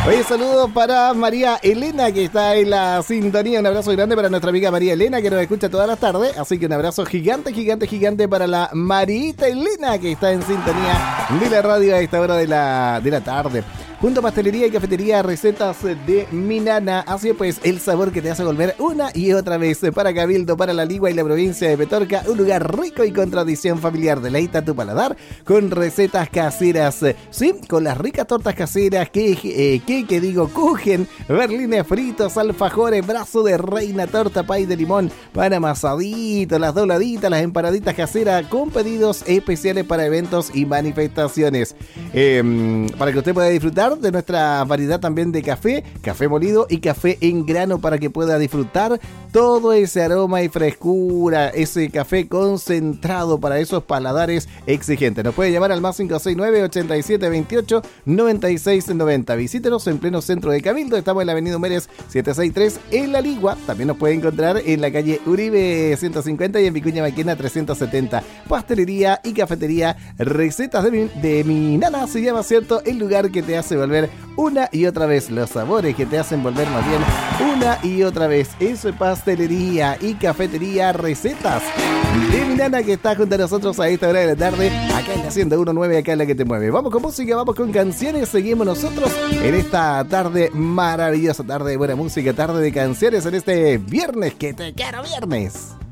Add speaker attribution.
Speaker 1: Oye, saludos para María Elena, que está en la sintonía. Un abrazo grande para nuestra amiga María Elena, que nos escucha todas las tardes. Así que un abrazo gigante, gigante, gigante para la Marita Elena, que está en sintonía de la radio a esta hora de la tarde. Junto a Pastelería y Cafetería Recetas de Mi Nana. Así pues, el sabor que te hace volver una y otra vez para Cabildo, para La Ligua y la provincia de Petorca. Un lugar rico y con tradición familiar. Deleita tu paladar con recetas caseras. Sí, con las ricas tortas caseras, kuchen, berlines fritos, alfajores, brazo de reina, torta pay de limón, pan amasadito, las dobladitas, las empanaditas caseras con pedidos especiales para eventos y manifestaciones. Para que usted pueda disfrutar de nuestra variedad también de café molido y café en grano, para que pueda disfrutar todo ese aroma y frescura, ese café concentrado para esos paladares exigentes. Nos puede llamar al más 569-8728-9690. Visítenos en pleno centro de Cabildo. Estamos en la avenida Humérez 763 en La Ligua. También nos puede encontrar en la calle Uribe 150 y en Vicuña Maquena 370. Pastelería y Cafetería Recetas de Mi Nana se llama, ¿cierto? El lugar que te hace volver una y otra vez, los sabores que te hacen volver más bien una y otra vez. Eso es Pastelería y Cafetería Recetas de Mi Nana, que está junto a nosotros a esta hora de la tarde, acá en la 101.9, acá en La Que Te Mueve. Vamos con música, vamos con canciones, seguimos nosotros en esta tarde maravillosa, tarde de buena música, tarde de canciones en este viernes, que te quiero viernes.